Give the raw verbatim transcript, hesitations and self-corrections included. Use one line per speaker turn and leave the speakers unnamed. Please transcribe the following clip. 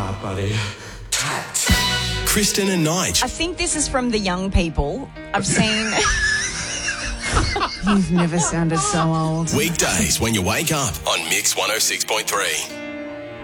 up, buddy.
Kristen and Nige.
I think this is from the young people. I've seen...
You've never sounded so old.
Weekdays when you wake up on Mix one oh six point three.